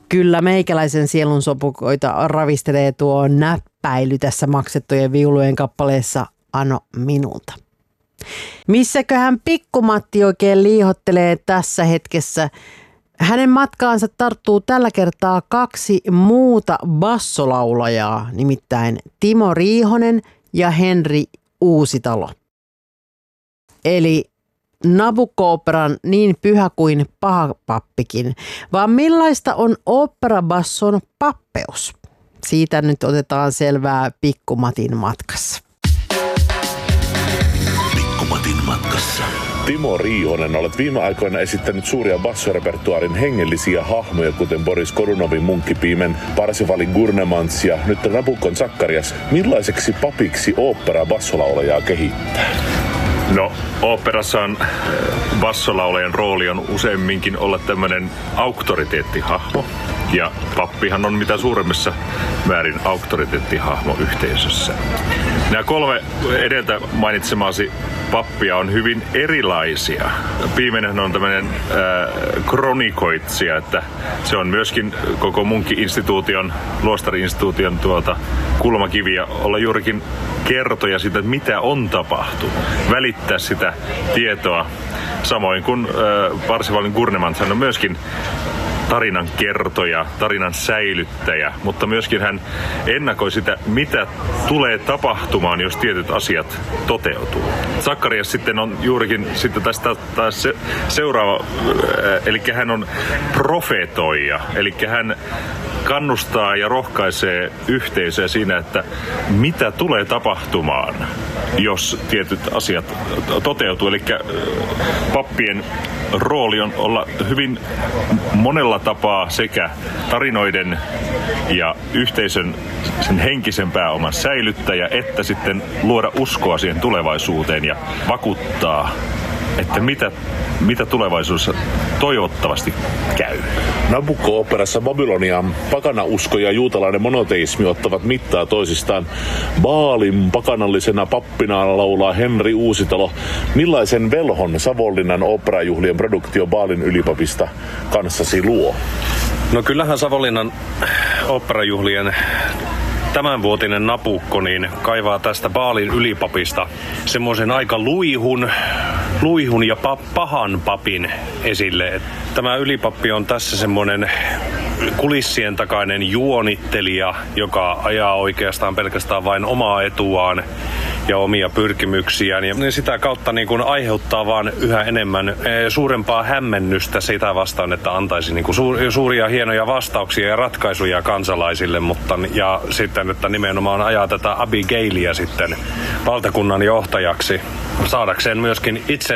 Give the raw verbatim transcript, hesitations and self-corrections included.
Kyllä meikäläisen sielun sopukoita ravistelee tuo näppäily tässä maksettujen viulujen kappaleessa Ano minulta. Missäköhän Pikku-Matti oikein liihottelee tässä hetkessä? Hänen matkaansa tarttuu tällä kertaa kaksi muuta bassolaulajaa, nimittäin Timo Riihonen ja Henri Uusitalo. Eli Nabucco-operan niin pyhä kuin paha pappikin, vaan millaista on oopperabasson pappeus? Siitä nyt otetaan selvää Pikku-Matin matkassa. Pikku-Matin matkassa. Timo Riihonen, olet viime aikoina esittänyt suuria bassorepertuaarin hengellisiä hahmoja, kuten Boris Godunovin Munkkipiimen, Parsifalin Gurnemans ja nyt Nabuccon Zakkarias. Millaiseksi papiksi ooppera bassolaulajaa kehittää? No, oopperassa on bassolaulajan rooli on useimminkin olla tämmöinen auktoriteettihahmo. Ja pappihan on mitä suuremmassa määrin auktoriteettihahmo yhteisössä. Nämä kolme edeltä mainitsemasi pappia on hyvin erilaisia. Piimenhän on tämmöinen äh, kronikoitsija, että se on myöskin koko Munkki-instituution, luostari-instituution tuota, kulmakiviä olla juurikin kertoja siitä, että mitä on tapahtunut. Välittää sitä tietoa. Samoin kuin äh, Parsifalin Gurnemans, hän on myöskin tarinan kertoja, tarinan säilyttäjä, mutta myöskin hän ennakoi sitä, mitä tulee tapahtumaan, jos tietyt asiat toteutuu. Zakkarias sitten on juurikin sitten tästä taas se, seuraava, eli hän on profetoija, eli hän kannustaa ja rohkaisee yhteisöä siinä, että mitä tulee tapahtumaan, jos tietyt asiat toteutuu. Eli pappien rooli on olla hyvin monella tapaa sekä tarinoiden ja yhteisön sen henkisen pääoman säilyttäjä, että sitten luoda uskoa siihen tulevaisuuteen ja vakuuttaa, että mitä, mitä tulevaisuudessa toivottavasti käy. Nabucco-operassa Babylonian pakanausko ja juutalainen monoteismi ottavat mittaa toisistaan. Baalin pakanallisena pappina laulaa Henri Uusitalo. Millaisen velhon Savonlinnan oopperajuhlien produktio Baalin ylipapista kanssasi luo? No kyllähän Savonlinnan oopperajuhlien tämänvuotinen Nabucco niin kaivaa tästä Baalin ylipapista semmoisen aika luihun, luihun ja pa- pahan papin esille. Tämä ylipappi on tässä semmoinen kulissien takainen juonittelija, joka ajaa oikeastaan pelkästään vain omaa etuaan ja omia pyrkimyksiään. Ja sitä kautta niin kuin aiheuttaa vaan yhä enemmän suurempaa hämmennystä sitä vastaan, että antaisi niin kuin suuria hienoja vastauksia ja ratkaisuja kansalaisille, mutta ja sitten, että nimenomaan ajaa tätä Abigailia sitten valtakunnan johtajaksi saadakseen myöskin itse